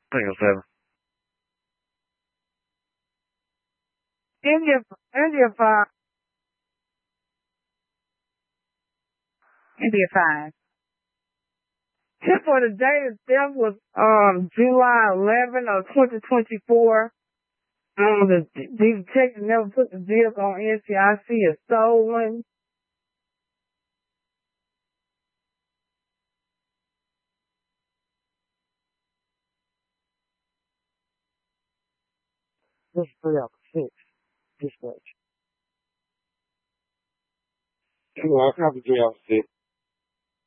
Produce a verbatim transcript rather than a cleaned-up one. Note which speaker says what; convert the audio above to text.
Speaker 1: Single seven.
Speaker 2: India, India five. India five. Tip for the day of death was um July eleventh of twenty twenty-four. Um, the, the detective never put the vehicle on N C I C as stolen.
Speaker 3: This is three out of six. Dispatch.
Speaker 1: Well, copy three out of six.